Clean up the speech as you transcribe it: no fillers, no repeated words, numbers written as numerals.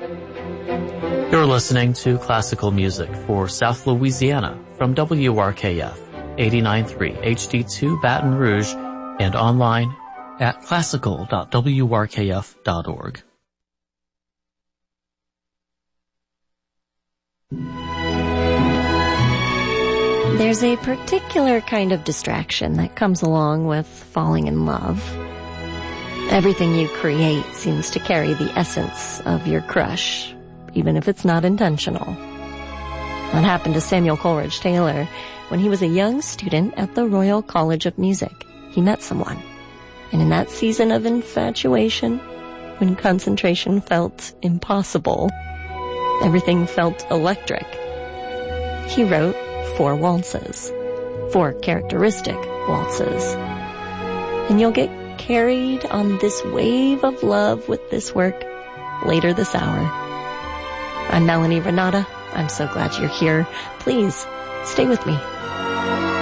You're listening to classical music for South Louisiana from WRKF 89.3 HD2 Baton Rouge and online at classical.wrkf.org. There's a particular kind of distraction that comes along with falling in love. Everything you create seems to carry the essence of your crush, even if it's not intentional. That happened to Samuel Coleridge Taylor when he was a young student at the Royal College of Music. He met someone, and in that season of infatuation, when concentration felt impossible, everything felt electric, he wrote 4 waltzes, 4 characteristic waltzes. And you'll get carried on this wave of love with this work later this hour. I'm Melanie Renata. I'm so glad you're here. Please stay with me.